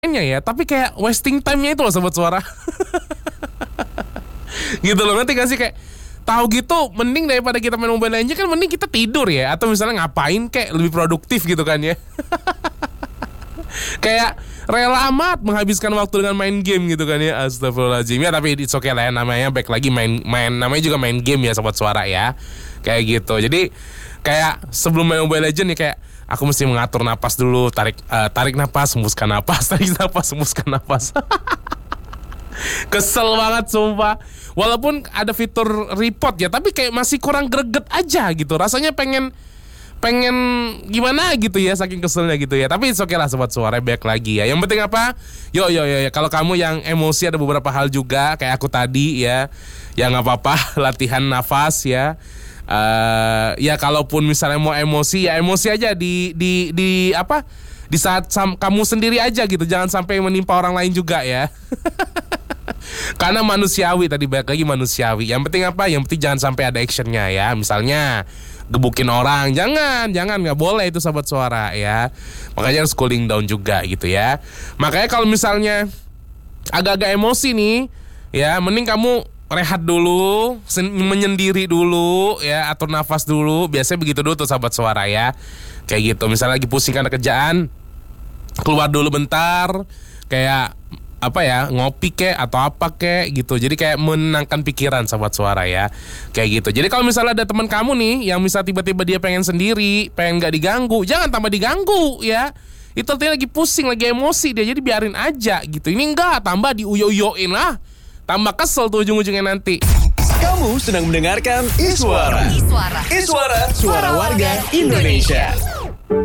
mainnya ya, tapi kayak wasting time-nya itu loh sobat suara. Gitu loh, nanti gak sih kayak tahu gitu mending daripada kita main Mobile Legends kan mending kita tidur ya, atau misalnya ngapain kayak lebih produktif gitu kan ya. Kayak rela amat menghabiskan waktu dengan main game gitu kan ya. Astagfirullahaladzim. Ya tapi it's okay lah ya, namanya back lagi main namanya juga main game ya sobat suara ya. Kayak gitu. Jadi kayak sebelum main Mobile Legends nih kayak aku mesti mengatur napas dulu, tarik napas, hembuskan napas, tarik napas, hembuskan napas. Kesel banget sumpah. Walaupun ada fitur report ya, tapi kayak masih kurang greget aja gitu. Rasanya pengen gimana gitu ya, saking keselnya gitu ya. Tapi it's okay lah sobat suara, back lagi ya. Yang penting apa? Yo kalau kamu yang emosi ada beberapa hal juga kayak aku tadi ya. Ya nggak apa-apa, latihan nafas ya. Ya kalaupun misalnya mau emosi ya emosi aja di apa? Di saat kamu sendiri aja gitu. Jangan sampai menimpa orang lain juga ya. Karena manusiawi, tadi balik lagi manusiawi. Yang penting apa? Yang penting jangan sampai ada actionnya ya. Misalnya gebukin orang, jangan nggak boleh itu sobat suara ya. Makanya harus cooling down juga gitu ya. Makanya kalau misalnya agak-agak emosi nih ya, mending kamu rehat dulu, menyendiri dulu ya, atur nafas dulu. Biasanya begitu dulu tuh sobat suara ya. Kayak gitu, misalnya lagi pusing karena kerjaan, keluar dulu bentar, kayak apa ya, ngopi kek atau apa kek gitu. Jadi kayak menenangkan pikiran sobat suara ya. Kayak gitu. Jadi kalau misalnya ada teman kamu nih yang misal tiba-tiba dia pengen sendiri, pengen gak diganggu, jangan tambah diganggu ya. Itu artinya lagi pusing, lagi emosi dia. Jadi biarin aja gitu. Ini enggak, tambah diuyo-uyoin lah. Tambah kesel tuh ujung-ujungnya nanti. Kamu sedang mendengarkan Iswara. Suara warga Indonesia.